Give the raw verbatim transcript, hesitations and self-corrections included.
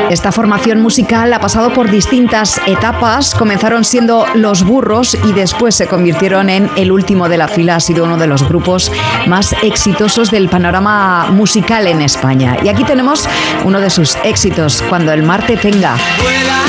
Esta formación musical ha pasado por distintas etapas. Comenzaron siendo Los Burros y después se convirtieron en el último de la fila. Ha sido uno de los grupos más exitosos del panorama musical en España. Y aquí tenemos uno de sus éxitos, Cuando el mar te tenga. Vuela